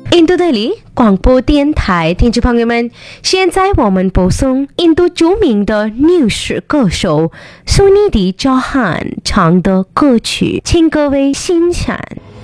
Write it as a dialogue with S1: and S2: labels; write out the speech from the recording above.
S1: 印度德里广播电台听众朋友们，现在我们播送印度著名的女士歌手苏尼迪·乔汉唱的歌曲，请各位欣赏。